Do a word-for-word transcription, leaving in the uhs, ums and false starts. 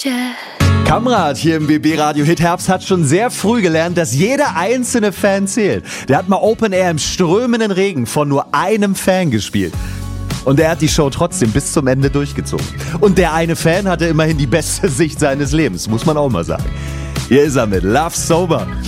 Kamrat hier im B B-Radio Hit Herbst hat schon sehr früh gelernt, dass jeder einzelne Fan zählt. Der hat mal Open Air im strömenden Regen von nur einem Fan gespielt. Und er hat die Show trotzdem bis zum Ende durchgezogen. Und der eine Fan hatte immerhin die beste Sicht seines Lebens, muss man auch mal sagen. Hier ist er mit Love Sober.